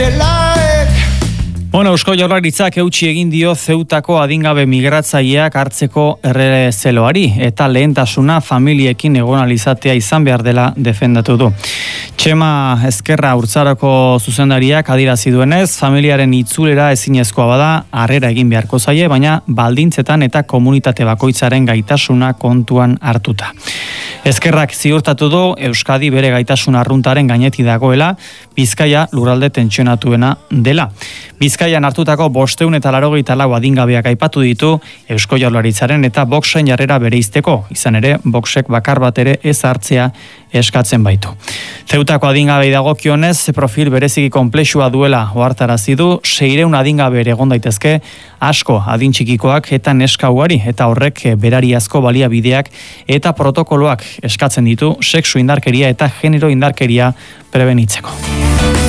Bueno, Eusko Jaurlaritzak eutsi egin dio Zeutako adingabe migratzaileak hartzeko errezeloari eta lehentasuna familiekin egon alizatea izan behar dela defendatu du. Txema Ezkerra Urtzaroko zuzendariak adierazi duenez, familiaren itzulera ezinezkoa bada, harrera egin beharko zaie, baina baldintzetan eta komunitate bakoitzaren gaitasuna kontuan hartuta. Ezkerrak ziurtatu du Euskadi bere gaitasun arruntaren gaineti dagoela, Bizkaia lurralde tentsionatuena dela. Bizkaian hartutako 584 adingabeak aipatu ditu Eusko Jaurlaritzaren eta Voxen jarrera bereizteko, izan ere Voxek bakar bat ere ez hartzea eskatzen baitu. Zeutako adingabei dagokionez, profil bereziki konplexua duela ohartarazi du, 600 adingabe ere egon daitezke, asko adin txikikoak eta neska ugari, eta horrek berariazko baliabideak eta protokoloak eskatzen ditu sexu indarkeria eta genero indarkeria prebenitzeko.